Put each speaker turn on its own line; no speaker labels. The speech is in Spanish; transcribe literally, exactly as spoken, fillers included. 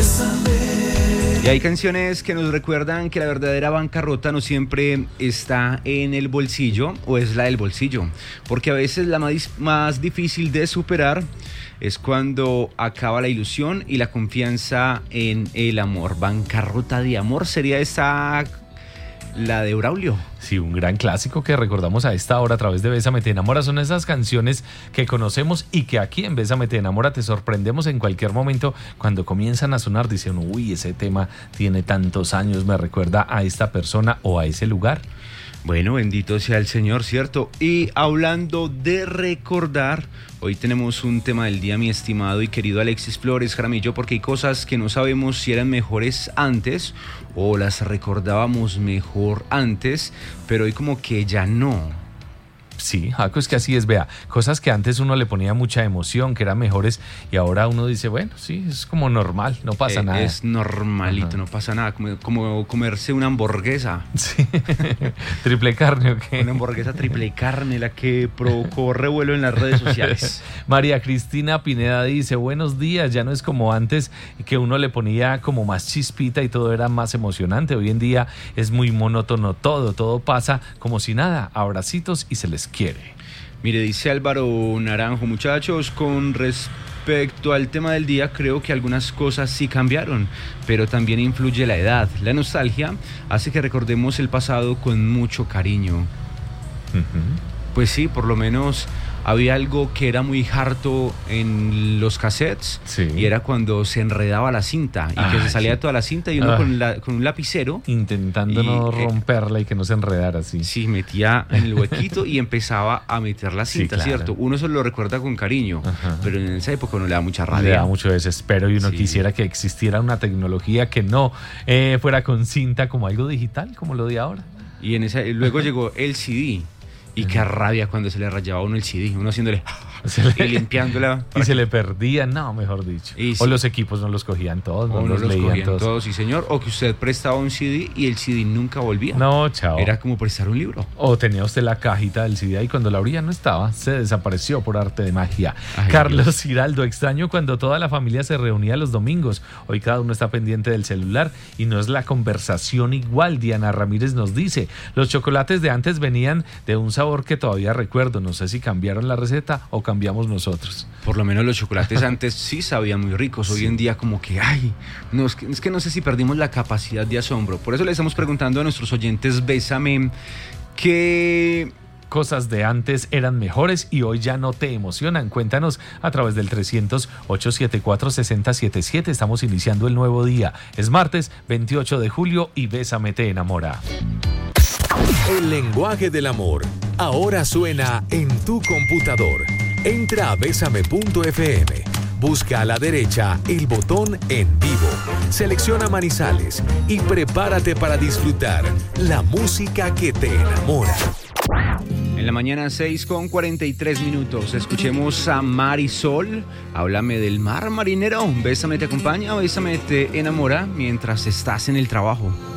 Y hay canciones que nos recuerdan que la verdadera bancarrota no siempre está en el bolsillo o es la del bolsillo, porque a veces la más, más difícil de superar es cuando acaba la ilusión y la confianza en el amor. Bancarrota de amor sería esa, la de Braulio.
Sí, un gran clásico que recordamos a esta hora a través de Bésame te enamora. Son esas canciones que conocemos y que aquí en Bésame te enamora te sorprendemos en cualquier momento cuando comienzan a sonar. Dicen, uy, ese tema tiene tantos años, me recuerda a esta persona o a ese lugar.
Bueno, bendito sea el Señor, ¿cierto? Y hablando de recordar, hoy tenemos un tema del día, mi estimado y querido Alexis Flores Jaramillo, porque hay cosas que no sabemos si eran mejores antes o las recordábamos mejor antes, pero hoy como que ya no.
Sí, Jaco, es que así es, vea, cosas que antes uno le ponía mucha emoción, que eran mejores, y ahora uno dice, bueno, sí, es como normal, no pasa
eh,
nada.
Es normalito,
Ajá.
No pasa nada, como, como comerse una hamburguesa.
Sí, triple carne, ¿o qué?
Una hamburguesa triple carne, la que provocó revuelo en las redes sociales.
María Cristina Pineda dice, buenos días, ya no es como antes, que uno le ponía como más chispita y todo era más emocionante. Hoy en día es muy monótono todo, todo pasa como si nada, abracitos y se les quiere.
Mire, dice Álvaro Naranjo, muchachos, con respecto al tema del día, creo que algunas cosas sí cambiaron, pero también influye la edad. La nostalgia hace que recordemos el pasado con mucho cariño. Uh-huh. Pues sí, por lo menos había algo que era muy harto en los cassettes, sí. Y era cuando se enredaba la cinta y ah, que se salía sí. toda la cinta y uno ah. con, la, con un lapicero
intentando y, no romperla eh, y que no se enredara así.
Sí, metía en el huequito y empezaba a meter la cinta, sí, claro. ¿Cierto? Uno se lo recuerda con cariño, ajá. Pero en esa época uno le da mucha rabia.
Le da mucho desespero y uno sí. quisiera que existiera una tecnología que no eh, fuera con cinta como algo digital, como lo de ahora.
Y en esa, luego llegó el C D. Y qué rabia cuando se le rayaba a uno el C D, uno haciéndole le... y limpiándola.
Y se que... le perdía, no, mejor dicho. Y o sí. los equipos no los cogían todos, no,
no
los,
los
leían
cogían
todos.
todos, sí señor. O que usted prestaba un C D y el C D nunca volvía.
No, chao.
Era como prestar un libro.
O tenía usted la cajita del C D y cuando la abría no estaba, se desapareció por arte de magia. Ay, Carlos Dios. Giraldo, extraño cuando toda la familia se reunía los domingos. Hoy cada uno está pendiente del celular y no es la conversación igual. Diana Ramírez nos dice, los chocolates de antes venían de un sabor que todavía recuerdo, no sé si cambiaron la receta o cambiamos nosotros.
Por lo menos los chocolates antes sí sabían muy ricos, hoy sí. En día como que, ay, no, es, que, es que no sé si perdimos la capacidad de asombro. Por eso le estamos preguntando a nuestros oyentes, Bésame, ¿qué
cosas de antes eran mejores y hoy ya no te emocionan? Cuéntanos a través del trescientos, ochocientos setenta y cuatro, sesenta setenta y siete. Estamos iniciando el nuevo día. Es martes veintiocho de julio y Bésame te enamora.
El lenguaje del amor ahora suena en tu computador. Entra a bésame punto efe eme. Busca a la derecha el botón En Vivo. Selecciona Manizales y prepárate para disfrutar la música que te enamora.
En la mañana seis con cuarenta y tres minutos, escuchemos a Marisol. Háblame del mar, marinero. Bésame te acompaña o Bésame te enamora mientras estás en el trabajo.